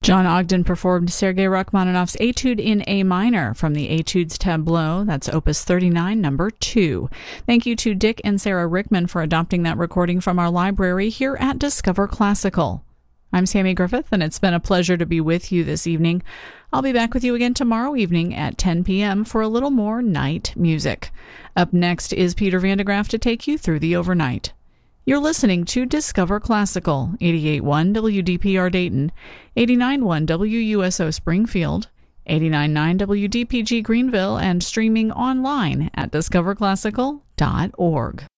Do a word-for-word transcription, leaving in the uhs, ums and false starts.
John Ogden performed Sergei Rachmaninoff's Etude in A minor from the Etudes Tableau. That's Opus thirty-nine, number two. Thank you to Dick and Sarah Rickman for adopting that recording from our library here at Discover Classical. I'm Sammy Griffith, and it's been a pleasure to be with you this evening. I'll be back with you again tomorrow evening at ten p.m. for a little more night music. Up next is Peter Van de Graaff to take you through the overnight. You're listening to Discover Classical, eighty-eight point one W D P R Dayton, eighty-nine point one W U S O Springfield, eighty-nine point nine W D P G Greenville, and streaming online at discover classical dot org.